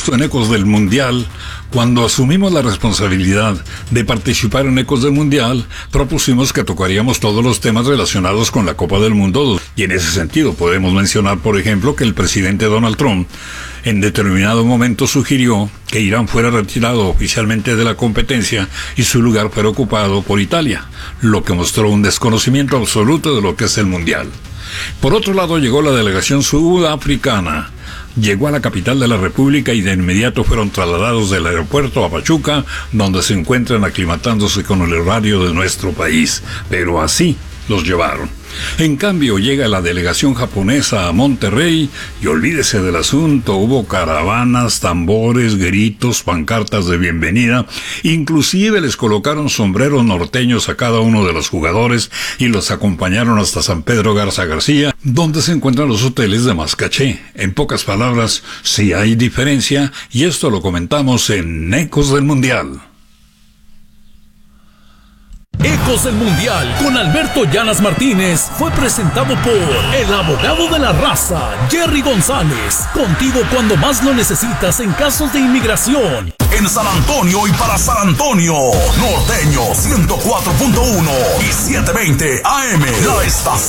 en Ecos del Mundial, cuando asumimos la responsabilidad de participar en Ecos del Mundial, propusimos que tocaríamos todos los temas relacionados con la Copa del Mundo. Y en ese sentido podemos mencionar, por ejemplo, que el presidente Donald Trump en determinado momento sugirió que Irán fuera retirado oficialmente de la competencia y su lugar fuera ocupado por Italia, lo que mostró un desconocimiento absoluto de lo que es el Mundial. Por otro lado, llegó la delegación sudafricana. Llegó a la capital de la República y de inmediato fueron trasladados del aeropuerto a Pachuca, donde se encuentran aclimatándose con el horario de nuestro país. Pero así los llevaron. En cambio, llega la delegación japonesa a Monterrey y olvídese del asunto. Hubo caravanas, tambores, gritos, pancartas de bienvenida. Inclusive les colocaron sombreros norteños a cada uno de los jugadores y los acompañaron hasta San Pedro Garza García, donde se encuentran los hoteles de más caché. En pocas palabras, sí hay diferencia, y esto lo comentamos en Ecos del Mundial. Ecos del Mundial con Alberto Llanas Martínez fue presentado por el abogado de la raza, Jerry González. Contigo cuando más lo necesitas en casos de inmigración. En San Antonio y para San Antonio, Norteño 104.1 y 720 AM. La estación